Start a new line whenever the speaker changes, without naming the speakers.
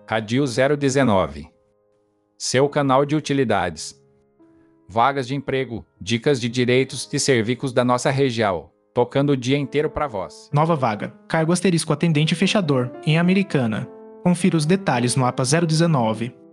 Radio 019. Seu canal de utilidades. Vagas de emprego, dicas de direitos e serviços da nossa região, tocando o dia inteiro para vós.
Nova vaga. Cargo asterisco atendente fechador, em Americana. Confira os detalhes no APA 019.